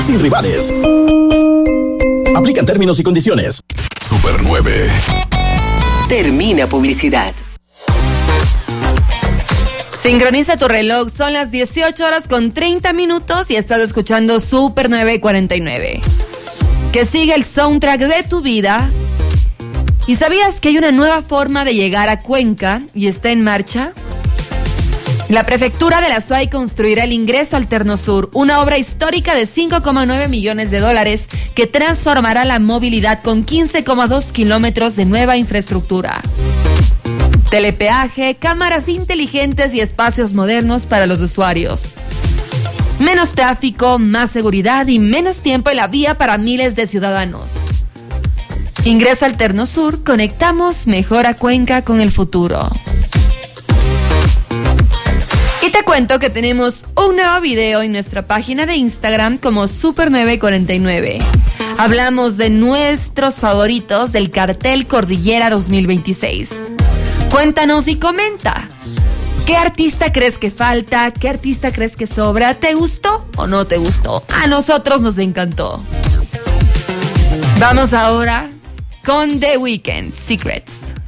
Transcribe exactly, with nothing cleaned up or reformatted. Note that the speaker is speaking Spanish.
sin rivales. Aplican términos y condiciones. Super nueve. Termina publicidad. Sincroniza tu reloj, son las dieciocho horas con treinta minutos y estás escuchando Super nueve cuarenta y nueve. Que siga el soundtrack de tu vida. ¿Y sabías que hay una nueva forma de llegar a Cuenca y está en marcha? La prefectura de la S U A Y construirá el Ingreso Alterno Sur, una obra histórica de cinco coma nueve millones de dólares que transformará la movilidad con quince coma dos kilómetros de nueva infraestructura. Telepeaje, cámaras inteligentes y espacios modernos para los usuarios. Menos tráfico, más seguridad y menos tiempo en la vía para miles de ciudadanos. Ingreso Alterno Sur, conectamos mejor a Cuenca con el futuro. Y te cuento que tenemos un nuevo video en nuestra página de Instagram como Super nueve cuarenta y nueve. Hablamos de nuestros favoritos del cartel Cordillera dos mil veintiséis. Cuéntanos y comenta. ¿Qué artista crees que falta? ¿Qué artista crees que sobra? ¿Te gustó o no te gustó? A nosotros nos encantó. Vamos ahora con The Weeknd, Secrets.